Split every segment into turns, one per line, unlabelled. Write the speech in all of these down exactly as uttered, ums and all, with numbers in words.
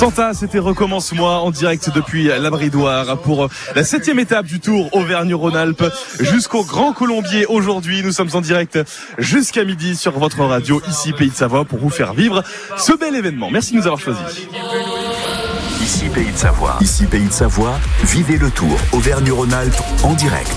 Santa, c'était Recommence-moi en direct depuis la Bridoire pour la septième étape du Tour Auvergne-Rhône-Alpes jusqu'au Grand Colombier. Aujourd'hui, nous sommes en direct jusqu'à midi sur votre radio, ici Pays de Savoie, pour vous faire vivre ce bel événement. Merci de nous avoir choisis.
Ici Pays de Savoie. Ici Pays de Savoie, vivez le Tour Auvergne-Rhône-Alpes en direct.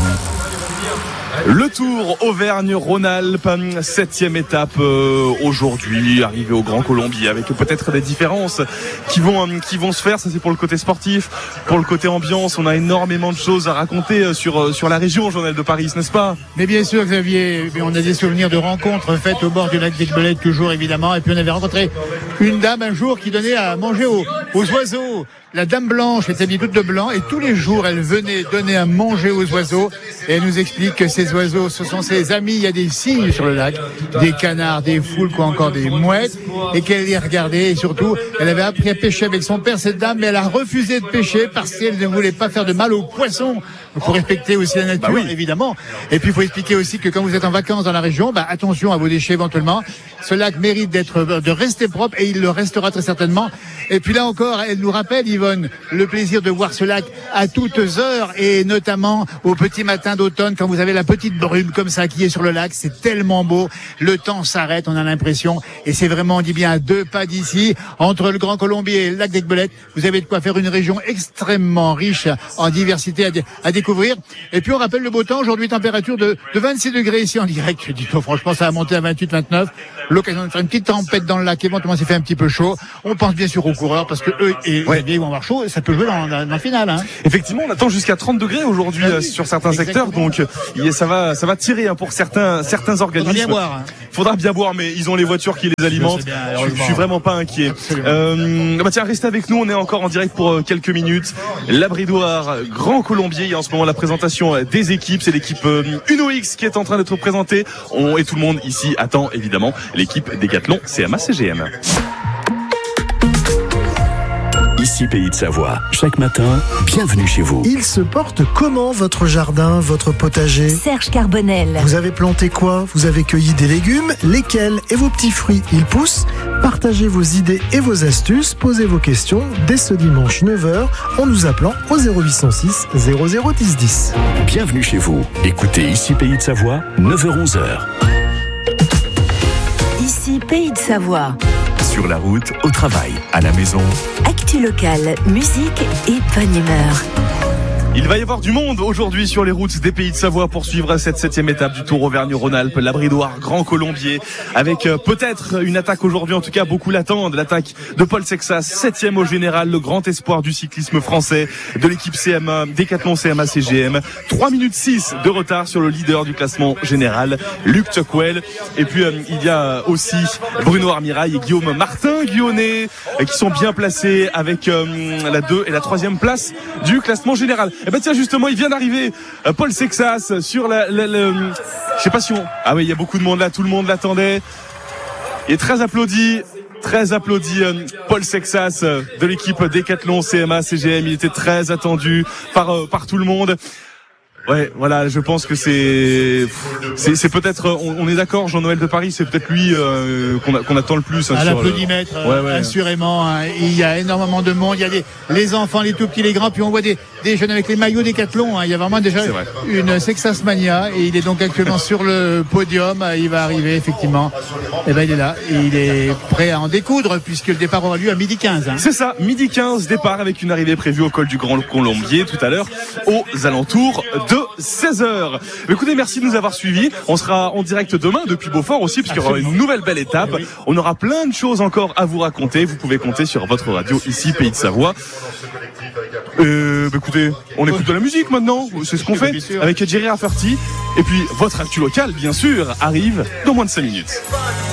Le Tour Auvergne-Rhône-Alpes, septième étape euh, aujourd'hui, arrivé au Grand Colombier, avec peut-être des différences qui vont euh, qui vont se faire. Ça, c'est pour le côté sportif. Pour le côté ambiance, on a énormément de choses à raconter sur sur la région, Journal de Paris, n'est-ce pas?
Mais bien sûr, Xavier, on a des souvenirs de rencontres faites au bord du lac d'Aiguebelette, toujours évidemment. Et puis on avait rencontré une dame un jour qui donnait à manger aux, aux oiseaux. La Dame Blanche était habillée toute de blanc et tous les jours elle venait donner à manger aux oiseaux et elle nous explique que ces oiseaux ce sont ses amis. Il y a des cygnes sur le lac, des canards, des foules ou encore des mouettes et qu'elle les regardait et surtout elle avait appris à pêcher avec son père, cette dame, mais elle a refusé de pêcher parce qu'elle ne voulait pas faire de mal aux poissons. Il faut respecter aussi la nature, bah oui. Évidemment. Et puis il faut expliquer aussi que quand vous êtes en vacances dans la région, bah attention à vos déchets éventuellement. Ce lac mérite d'être de rester propre et il le restera très certainement. Et puis là encore, elle nous rappelle, Yvonne, le plaisir de voir ce lac à toutes heures et notamment au petit matin d'automne quand vous avez la petite brume comme ça qui est sur le lac. C'est tellement beau. Le temps s'arrête, on a l'impression. Et c'est vraiment, on dit bien, à deux pas d'ici, entre le Grand Colombier et le lac d'Aiguebelette. Vous avez de quoi faire une région extrêmement riche en diversité à, dé- à découvrir. Et puis on rappelle le beau temps. Aujourd'hui, température de, de vingt-six degrés ici en direct. Je dis, oh, franchement, ça va monter à vingt-huit, vingt-neuf. L'occasion de faire une petite tempête dans le lac. Éventuellement, c'est fait un petit peu chaud. On pense bien sûr aux coureurs parce que eux et
ouais.
ils vont avoir chaud. Ça peut jouer dans, dans, dans la finale. Hein.
Effectivement, on attend jusqu'à trente degrés aujourd'hui ah oui, sur certains exactement. secteurs. Donc, ça va, ça va tirer hein, pour certains, certains organismes.
Faudra bien boire. Hein.
Faudra bien boire, mais ils ont les voitures qui les alimentent. Bien, je, je suis vraiment pas inquiet. Euh, bah tiens, restez avec nous. On est encore en direct pour quelques minutes. La Bridoire, Grand Colombier. Il y a en ce moment la présentation des équipes. C'est l'équipe Uno X qui est en train d'être présentée. On, et tout le monde ici attend évidemment l'équipe Décathlon C M A C G M.
Ici Pays de Savoie. Chaque matin, bienvenue chez vous.
Il se porte comment votre jardin, votre potager?
Serge Carbonel.
Vous avez planté quoi? Vous avez cueilli des légumes? Lesquels? Et vos petits fruits, ils poussent? Partagez vos idées et vos astuces. Posez vos questions dès ce dimanche neuf heures en nous appelant au zéro huit cent six zéro zéro dix dix.
Bienvenue chez vous. Écoutez Ici Pays de Savoie, neuf heures onze heures.
Ici Pays de Savoie.
Sur la route, au travail, à la maison.
Actu locale, musique et bonne humeur.
Il va y avoir du monde aujourd'hui sur les routes des Pays de Savoie pour suivre cette septième étape du Tour Auvergne-Rhône-Alpes, la Bridoire, Grand Colombier, avec euh, peut-être une attaque aujourd'hui, en tout cas beaucoup l'attendent, l'attaque de Paul Sexas, septième au général, le grand espoir du cyclisme français, de l'équipe C M A, Décathlon C M A C G M, trois minutes six de retard sur le leader du classement général, Luc Tuckwell, et puis euh, il y a aussi Bruno Armirail et Guillaume Martin-Guionnet euh, qui sont bien placés avec euh, la deux et la troisième place du classement général. Et ben tiens justement il vient d'arriver euh, Paul Sexas sur la, la, la je sais pas si on ah oui il y a beaucoup de monde là, tout le monde l'attendait. Il est très applaudi, très applaudi euh, Paul Sexas euh, de l'équipe Décathlon C M A C G M. Il était très attendu par euh, par tout le monde. Ouais, voilà, je pense que c'est c'est, c'est peut-être on, on est d'accord, Jean-Noël de Paris, c'est peut-être lui euh, qu'on, a, qu'on attend le plus. Hein,
à
sur
l'applaudimètre,
le... ouais, ouais.
assurément. Hein, il y a énormément de monde. Il y a des, les enfants, les tout petits, les grands, puis on voit des, des jeunes avec les maillots Décathlon. Hein, il y a vraiment déjà une Sexas Mania et il est donc actuellement sur le podium. Il va arriver effectivement. Et ben il est là et il est prêt à en découdre puisque le départ aura lieu à midi quinze. Hein.
C'est ça, midi quinze, départ avec une arrivée prévue au col du Grand Colombier tout à l'heure aux alentours de seize heures. Écoutez, merci de nous avoir suivis. On sera en direct demain depuis Beaufort aussi, puisqu'il y aura une nouvelle belle étape. On aura plein de choses encore à vous raconter. Vous pouvez compter sur votre radio ici, Pays de Savoie. Euh, bah écoutez, on écoute de la musique maintenant. C'est ce qu'on fait avec Jerry Rafferty. Et puis, votre actu locale, bien sûr, arrive dans moins de cinq minutes.